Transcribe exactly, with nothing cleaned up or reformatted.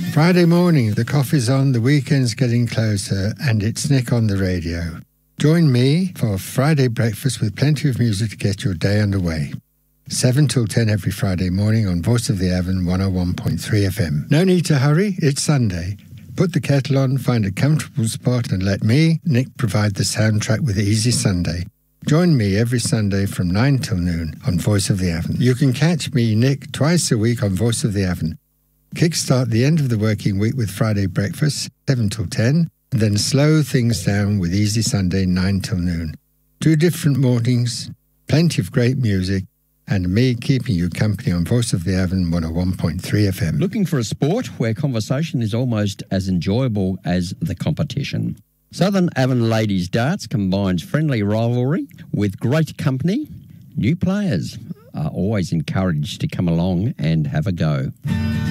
Friday morning, the coffee's on, the weekend's getting closer, and it's Nick on the radio. Join me for Friday breakfast with plenty of music to get your day underway. seven till ten every Friday morning on Voice of the Avon one oh one point three F M. No need to hurry, it's Sunday. Put the kettle on, find a comfortable spot, and let me, Nick, provide the soundtrack with Easy Sunday. Join me every Sunday from nine till noon on Voice of the Avon. You can catch me, Nick, twice a week on Voice of the Avon. Kickstart the end of the working week with Friday breakfast, seven till ten, and then slow things down with Easy Sunday, nine till noon. Two different mornings, plenty of great music, and me keeping you company on Voice of the Avon one oh one point three F M. Looking for a sport where conversation is almost as enjoyable as the competition? Southern Avon Ladies Darts combines friendly rivalry with great company. New players are always encouraged to come along and have a go.